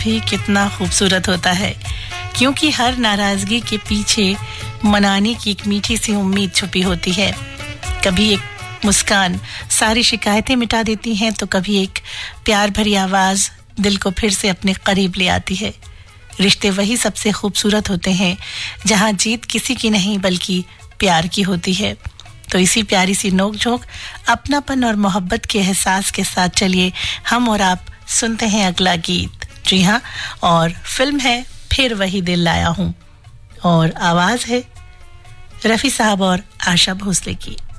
भी कितना खूबसूरत होता है, क्योंकि हर नाराजगी के पीछे मनाने की एक मीठी सी उम्मीद छुपी होती है। कभी एक मुस्कान सारी शिकायतें मिटा देती है, तो कभी एक प्यार भरी आवाज दिल को फिर से अपने करीब ले आती है। रिश्ते वही सबसे खूबसूरत होते हैं जहां जीत किसी की नहीं बल्कि प्यार की होती है। तो इसी प्यारी सी नोक-झोंक, अपनापन और मोहब्बत के एहसास के साथ चलिए हम और आप सुनते हैं अगला गीत। जी हाँ, और फिल्म है फिर वही दिल लाया हूं, और आवाज है रफी साहब और आशा भोसले की।